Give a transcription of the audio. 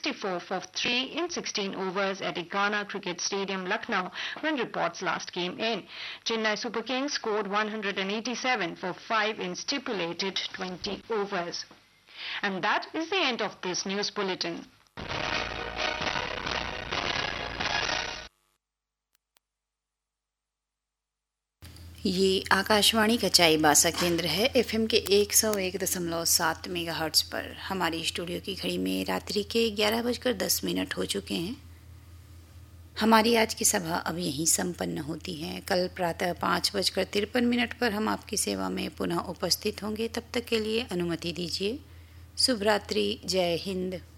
64 for 3 in 16 overs at Ikana Cricket Stadium, Lucknow, when reports last came in. Chennai Super Kings scored 187 for 5 in stipulated 20 overs. And that is the end of this news bulletin. ये आकाशवाणी का चाईबासा केंद्र है। FM के 101.7 megahertz पर हमारी studio की घड़ी में रात्रि के 11:10 हो चुके हैं। हमारी आज की सभा अब यहीं संपन्न होती है। कल प्रातः 5:53 पर हम आपकी सेवा में पुनः उपस्थित होंगे। तब तक के लिए अनुमति दीजिए। शुभ रात्रि। जय हिंद।